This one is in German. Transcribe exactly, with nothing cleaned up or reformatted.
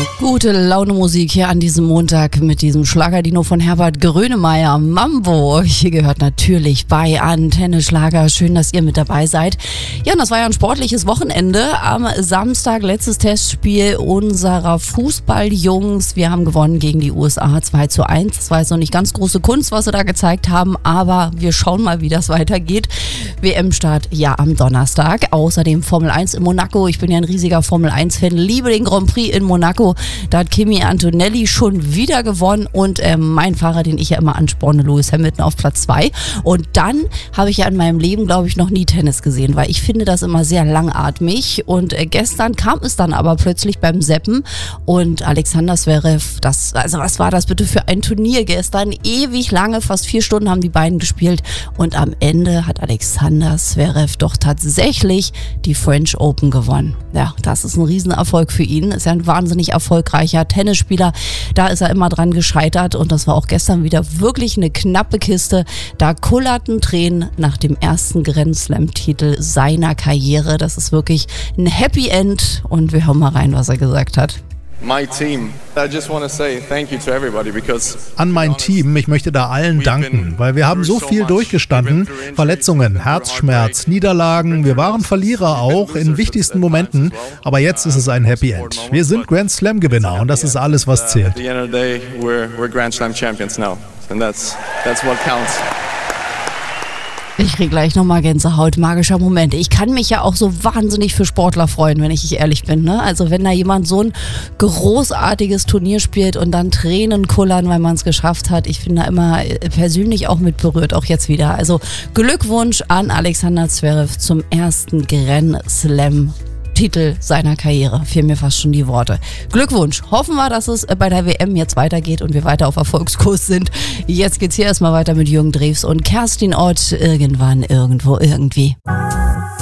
Gute Laune Musik hier an diesem Montag mit diesem Schlagerdino von Herbert Grönemeyer. Mambo, hier gehört natürlich bei Antenne Schlager. Schön, dass ihr mit dabei seid. Ja, und das war ja ein sportliches Wochenende. Am Samstag letztes Testspiel unserer Fußballjungs. Wir haben gewonnen gegen die U S A zwei zu eins. Das war jetzt noch nicht ganz große Kunst, was sie da gezeigt haben, aber wir schauen mal, wie das weitergeht. W M-Start ja am Donnerstag. Außerdem Formel eins in Monaco. Ich bin ja ein riesiger Formel eins Fan, liebe den Grand Prix in Monaco. Da hat Kimi Antonelli schon wieder gewonnen und äh, mein Fahrer, den ich ja immer ansporne, Lewis Hamilton auf Platz zwei. Und dann habe ich ja in meinem Leben, glaube ich, noch nie Tennis gesehen, weil ich finde das immer sehr langatmig. Und äh, gestern kam es dann aber plötzlich beim Seppen und Alexander Zverev, das, also was war das bitte für ein Turnier gestern? Ewig lange, fast vier Stunden haben die beiden gespielt und am Ende hat Alexander Zverev doch tatsächlich die French Open gewonnen. Ja, das ist ein Riesenerfolg für ihn. Ist ja ein wahnsinnig erfolgreicher Tennisspieler. Da ist er immer dran gescheitert und das war auch gestern wieder wirklich eine knappe Kiste. Da kullerten Tränen nach dem ersten Grand Slam-Titel seiner Karriere. Das ist wirklich ein Happy End und wir hören mal rein, was er gesagt hat. My team. I just want to say thank you to everybody because an mein Team, ich möchte da allen danken, weil wir haben so viel durchgestanden, Verletzungen, Herzschmerz, Niederlagen, wir waren Verlierer auch in wichtigsten Momenten, aber jetzt ist es ein Happy End. Wir sind Grand Slam Gewinner und das ist alles, was zählt. At the end of the day, we're we're Grand Slam champions now, and that's that's what counts. Ich kriege gleich nochmal Gänsehaut, magischer Moment. Ich kann mich ja auch so wahnsinnig für Sportler freuen, wenn ich ehrlich bin. Ne? Also wenn da jemand so ein großartiges Turnier spielt und dann Tränen kullern, weil man es geschafft hat. Ich bin da immer persönlich auch mit berührt, auch jetzt wieder. Also Glückwunsch an Alexander Zverev zum ersten Grand Slam Titel seiner Karriere. Fehlen mir fast schon die Worte. Glückwunsch. Hoffen wir, dass es bei der W M jetzt weitergeht und wir weiter auf Erfolgskurs sind. Jetzt geht's hier erstmal weiter mit Jürgen Drews und Kerstin Ott. Irgendwann, irgendwo, irgendwie.